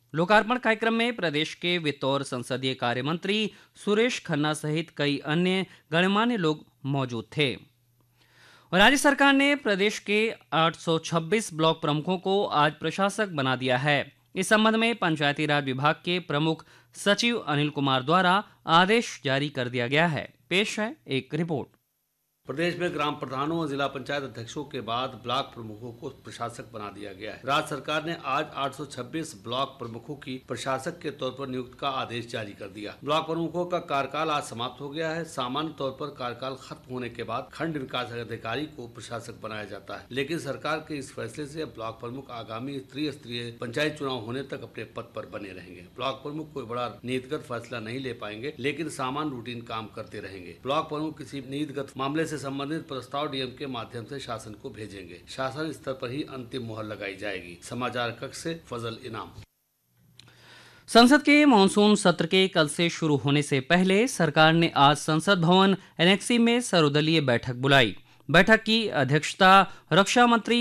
लोकार्पण कार्यक्रम में प्रदेश के वित्त और संसदीय कार्य मंत्री सुरेश खन्ना सहित कई अन्य गणमान्य लोग मौजूद थे। राज्य सरकार ने प्रदेश के 826 ब्लॉक प्रमुखों को आज प्रशासक बना दिया है। इस संबंध में पंचायती राज विभाग के प्रमुख सचिव अनिल कुमार द्वारा आदेश जारी कर दिया गया है। पेश है एक रिपोर्ट। प्रदेश में ग्राम प्रधानों और जिला पंचायत अध्यक्षों के बाद ब्लॉक प्रमुखों को प्रशासक बना दिया गया है। राज्य सरकार ने आज 826 ब्लॉक प्रमुखों की प्रशासक के तौर पर नियुक्ति का आदेश जारी कर दिया। ब्लॉक प्रमुखों का कार्यकाल आज समाप्त हो गया है। सामान्य तौर पर कार्यकाल खत्म होने के बाद खंड विकास अधिकारी को प्रशासक बनाया जाता है, लेकिन सरकार के इस फैसले से ब्लॉक प्रमुख आगामी त्रिस्तरीय पंचायत चुनाव होने तक अपने पद पर बने रहेंगे। ब्लॉक प्रमुख कोई बड़ा नीतिगत फैसला नहीं ले पाएंगे, लेकिन सामान्य रूटीन काम करते रहेंगे। ब्लॉक प्रमुख किसी नीतिगत मामले से संबंधित प्रस्ताव डीएम के माध्यम से शासन को भेजेंगे। शासन स्तर पर ही अंतिम मुहर लगाई जाएगी। समाचार कक्ष से फजल इनाम। संसद के मानसून सत्र के कल से शुरू होने से पहले सरकार ने आज संसद भवन एनेक्सी में सर्वदलीय बैठक बुलाई। बैठक की अध्यक्षता रक्षा मंत्री